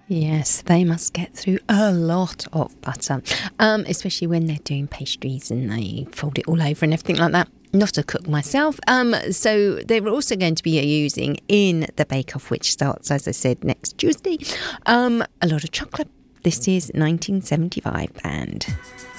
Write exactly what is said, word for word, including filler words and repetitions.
Yes, they must get through a lot of butter, um, especially when they're doing pastries and they fold it all over and everything like that. Not a cook myself. Um, so they're also going to be using in the Bake Off, which starts, as I said, next Tuesday, um, a lot of chocolate. This is nineteen seventy-five Band.